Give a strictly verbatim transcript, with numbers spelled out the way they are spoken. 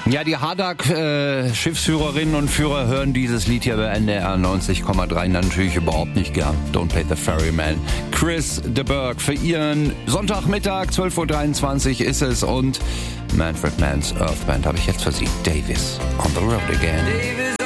Ja, die Hardag-Schiffsführerinnen und Führer hören dieses Lied hier bei N D R neunzig Komma drei natürlich überhaupt nicht gern. Don't Play the Ferryman. Chris de Burgh für ihren Sonntagmittag, zwölf Uhr dreiundzwanzig ist es, und Manfred Mann's Earth Band habe ich jetzt für Sie. Davis on the road again. Davis.